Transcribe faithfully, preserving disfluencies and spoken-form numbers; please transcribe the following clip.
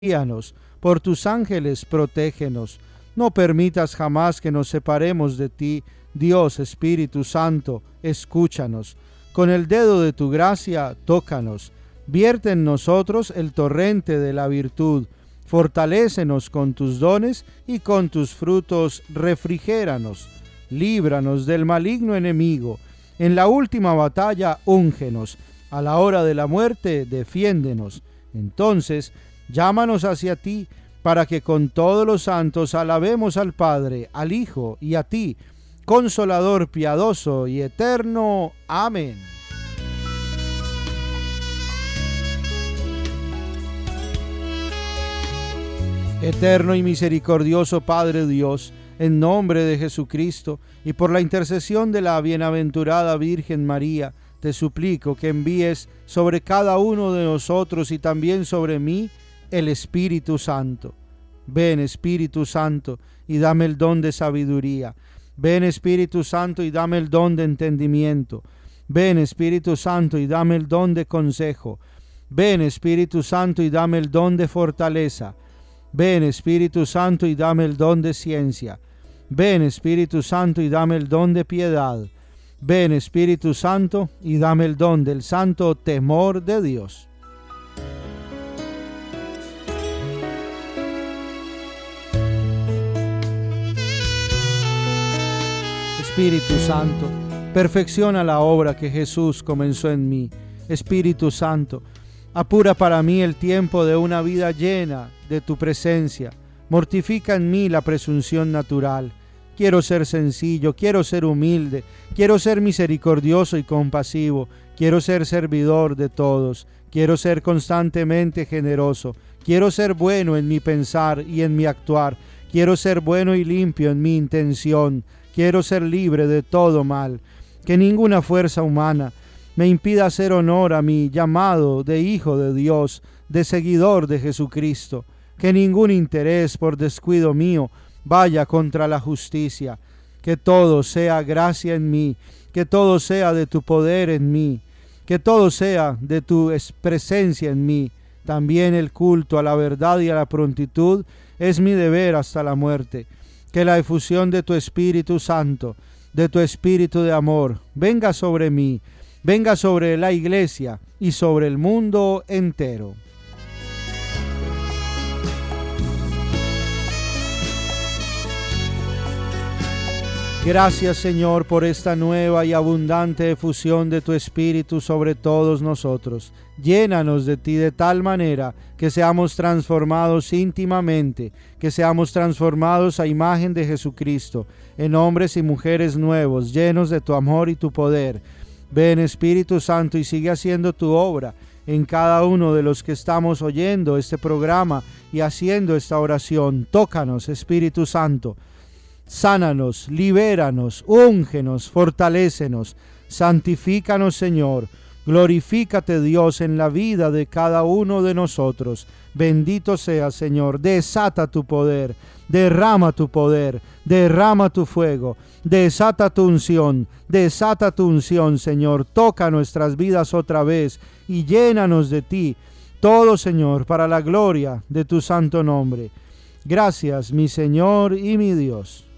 Guíanos, por tus ángeles protégenos. No permitas jamás que nos separemos de ti. Dios Espíritu Santo, escúchanos. Con el dedo de tu gracia, tócanos. Vierte en nosotros el torrente de la virtud. Fortalécenos con tus dones y con tus frutos refrigéranos. Líbranos del maligno enemigo. En la última batalla, úngenos. A la hora de la muerte, defiéndenos. Entonces, llámanos hacia ti, para que con todos los santos alabemos al Padre, al Hijo y a ti, Consolador piadoso y eterno. Amén. Eterno y misericordioso Padre Dios, en nombre de Jesucristo y por la intercesión de la bienaventurada Virgen María, te suplico que envíes sobre cada uno de nosotros y también sobre mí el Espíritu Santo. Ven, Espíritu Santo, y dame el don de sabiduría. Ven, Espíritu Santo, y dame el don de entendimiento. Ven, Espíritu Santo, y dame el don de consejo. Ven, Espíritu Santo, y dame el don de fortaleza. Ven, Espíritu Santo, y dame el don de ciencia. Ven, Espíritu Santo, y dame el don de piedad. Ven, Espíritu Santo, y dame el don del santo temor de Dios. Espíritu Santo, perfecciona la obra que Jesús comenzó en mí. Espíritu Santo, apura para mí el tiempo de una vida llena de tu presencia. Mortifica en mí la presunción natural. Quiero ser sencillo, quiero ser humilde, quiero ser misericordioso y compasivo, quiero ser servidor de todos, quiero ser constantemente generoso, quiero ser bueno en mi pensar y en mi actuar, quiero ser bueno y limpio en mi intención, quiero ser libre de todo mal. Que ninguna fuerza humana me impida hacer honor a mi llamado de hijo de Dios, de seguidor de Jesucristo. Que ningún interés por descuido mío vaya contra la justicia. Que todo sea gracia en mí, que todo sea de tu poder en mí, que todo sea de tu presencia en mí. También el culto a la verdad y a la prontitud es mi deber hasta la muerte. Que la efusión de tu Espíritu Santo, de tu Espíritu de amor, venga sobre mí, venga sobre la Iglesia y sobre el mundo entero. Gracias, Señor, por esta nueva y abundante efusión de tu Espíritu sobre todos nosotros. Llénanos de ti de tal manera que seamos transformados íntimamente, que seamos transformados a imagen de Jesucristo, en hombres y mujeres nuevos, llenos de tu amor y tu poder. Ven, Espíritu Santo, y sigue haciendo tu obra en cada uno de los que estamos oyendo este programa y haciendo esta oración. Tócanos, Espíritu Santo. Sánanos, libéranos, úngenos, fortalécenos, santifícanos, Señor. Glorifícate, Dios, en la vida de cada uno de nosotros. Bendito seas, Señor. Desata tu poder, derrama tu poder, derrama tu fuego, desata tu unción, desata tu unción, Señor. Toca nuestras vidas otra vez y llénanos de ti. Todo, Señor, para la gloria de tu santo nombre. Gracias, mi Señor y mi Dios.